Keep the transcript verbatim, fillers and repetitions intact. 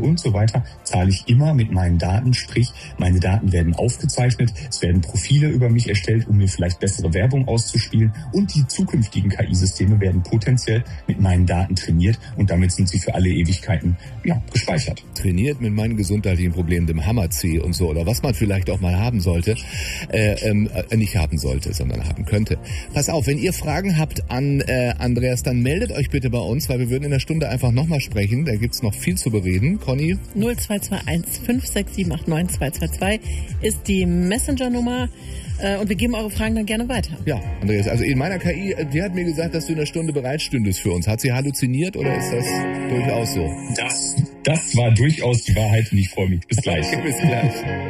und so weiter, zahle ich immer mit meinen Daten. Sprich, meine Daten werden aufgezeichnet, es werden Profile über mich erstellt, um mir vielleicht bessere Werbung auszuspielen und die zukünftigen K I-Systeme werden potenziell mit meinen Daten trainiert und damit sind sie für alle Ewigkeiten ja, gespeichert. Trainiert mit meinen gesundheitlichen Problemen, dem Hammer-C und so, oder was man vielleicht auch mal haben sollte, äh, ähm, äh, nicht haben sollte, sondern haben könnte. Pass auf, wenn ihr Fragen habt an äh, Andreas, dann meldet euch bitte bei uns, weil wir würden in der Stunde einfach nochmal sprechen. Da gibt's noch viel zu bereden. Conny? null zwei zwei eins fünf sechs sieben acht neun zwei zwei zwei ist die Messenger-Nummer äh, und wir geben eure Fragen dann gerne weiter. Ja, Andreas, also in meiner K I, die hat mir gesagt, dass du in der Stunde bereit stündest für uns. Hat sie halluziniert oder ist das durchaus so? Das, das war durchaus die Wahrheit und ich freue mich. Bis gleich. Bis gleich.